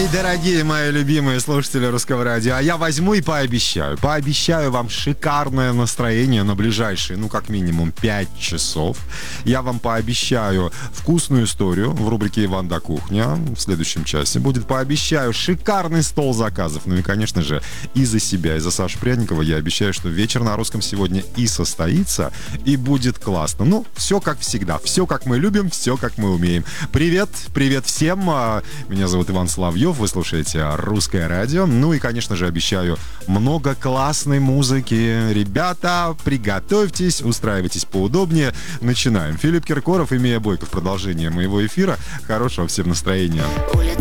Дорогие мои любимые слушатели Русского радио, а я возьму и пообещаю вам шикарное настроение на ближайшие, как минимум 5 часов. Я вам пообещаю вкусную историю в рубрике «Иван да кухня» в следующем часе будет. Пообещаю шикарный стол заказов. Ну и, конечно же, и за себя, и за Сашу Пряникова я обещаю, что вечер на русском сегодня и состоится, и будет классно. Все как всегда, все как мы любим, все как мы умеем. Привет всем. Меня зовут Иван Соловьев, вы слушаете Русское радио. Ну и, конечно же, обещаю много классной музыки. Ребята, приготовьтесь, устраивайтесь поудобнее. Начинаем. Филипп Киркоров и Мия Бойко в продолжение моего эфира. Хорошего всем настроения.